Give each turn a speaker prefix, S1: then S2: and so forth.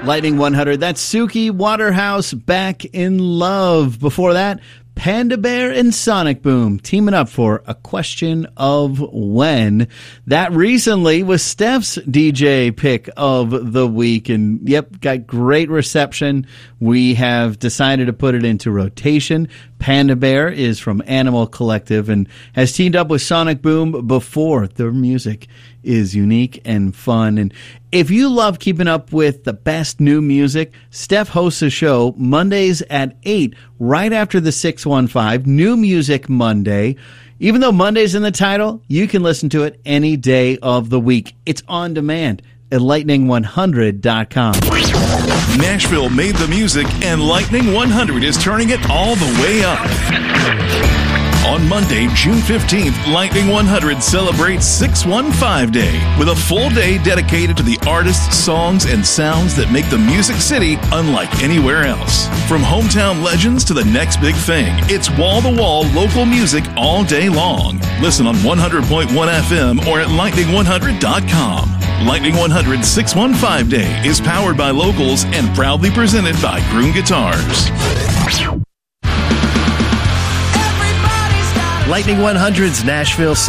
S1: Lightning 100, that's Suki Waterhouse, Back in Love. Before that, Panda Bear and Sonic Boom teaming up for A Question of When. That recently was Steph's DJ pick of the week, and yep, got great reception. We have decided to put it into rotation. Panda Bear is from Animal Collective and has teamed up with Sonic Boom before. Their music is unique and fun. And if you love keeping up with the best new music, Steph hosts a show Mondays at 8, right after the 615, New Music Monday. Even though Monday's in the title, you can listen to it any day of the week. It's on demand at lightning100.com.
S2: Nashville made the music, and Lightning 100 is turning it all the way up. On Monday, June 15th, Lightning 100 celebrates 615 Day with a full day dedicated to the artists, songs, and sounds that make the Music City unlike anywhere else. From hometown legends to the next big thing, it's wall-to-wall local music all day long. Listen on 100.1 FM or at lightning100.com. Lightning 100 615 Day is powered by locals and proudly presented by Groom Guitars.
S3: Lightning 100's Nashville